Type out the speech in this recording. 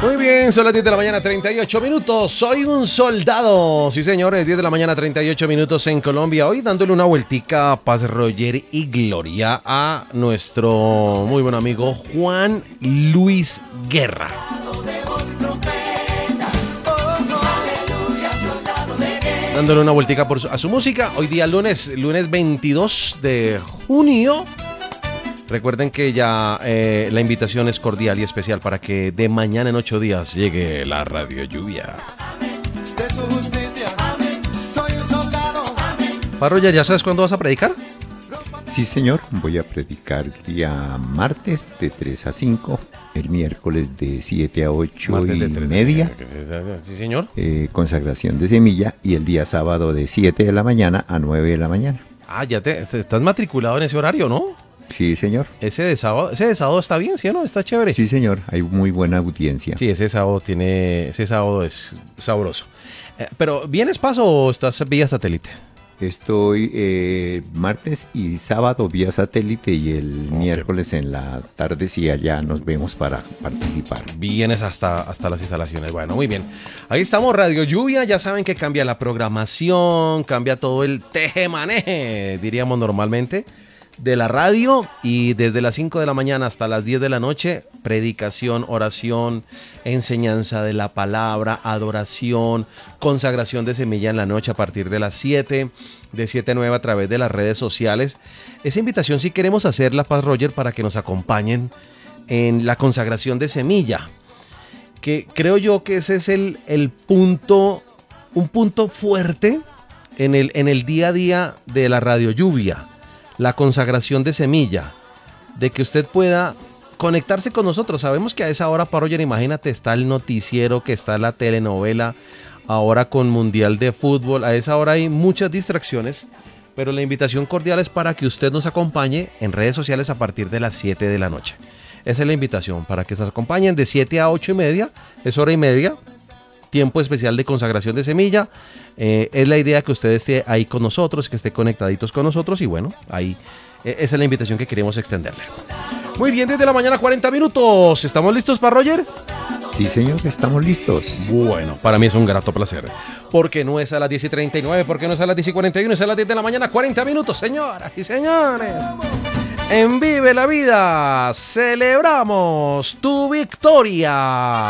Muy bien, son las 10 de la mañana, 38 minutos. Soy un soldado. Sí, señores, 10 de la mañana, 38 minutos en Colombia. Hoy dándole una vueltica a Paz, Roger y Gloria a nuestro muy buen amigo Juan Luis Guerra. Dándole una vueltica a su música. Hoy día lunes 22 de junio. Recuerden que ya la invitación es cordial y especial para que de mañana en 8 días llegue la Radio Lluvia. Parroya, ¿ya sabes cuándo vas a predicar? Sí, señor. Voy a predicar día martes de 3 a 5, el miércoles de 7 a 8 Martes y de 3 media. Sí, señor. Consagración de semilla, y el día sábado de 7 de la mañana a 9 de la mañana. Ah, ya estás matriculado en ese horario, ¿no? Sí, señor. Ese de sábado está bien, ¿sí o no? Está chévere. Sí, señor. Hay muy buena audiencia. Sí, ese sábado es sabroso. Pero, ¿vienes paso o estás vía satélite? Estoy martes y sábado vía satélite, y el miércoles en la tarde sí allá nos vemos para participar. Vienes hasta las instalaciones. Bueno, muy bien. Ahí estamos, Radio Lluvia. Ya saben que cambia la programación, cambia todo el teje-maneje, diríamos normalmente, de la radio, y desde las 5 de la mañana hasta las 10 de la noche, predicación, oración, enseñanza de la palabra, adoración, consagración de semilla en la noche a partir de las 7, de 7 a 9 a través de las redes sociales. Esa invitación sí queremos hacerla, Paz Roger, para que nos acompañen en la consagración de semilla, que creo yo que ese es el punto, un punto fuerte en el día a día de la Radio Lluvia. La consagración de semilla, de que usted pueda conectarse con nosotros. Sabemos que a esa hora, Roger, imagínate, está el noticiero, que está la telenovela, ahora con Mundial de Fútbol. A esa hora hay muchas distracciones, pero la invitación cordial es para que usted nos acompañe en redes sociales a partir de las 7 de la noche. Esa es la invitación, para que nos acompañen de 7 a 8 y media, es hora y media, tiempo especial de consagración de semilla. Es la idea que usted esté ahí con nosotros, que esté conectaditos con nosotros, y bueno, ahí esa es la invitación que queremos extenderle. Muy bien, desde la mañana 40 minutos. ¿Estamos listos para Roger? Sí, señor, estamos listos. Bueno, para mí es un grato placer. Porque no es a las 10:39, porque no es a las 10:41, es a las 10 de la mañana 40 minutos, señoras y señores. En Vive la Vida celebramos tu victoria.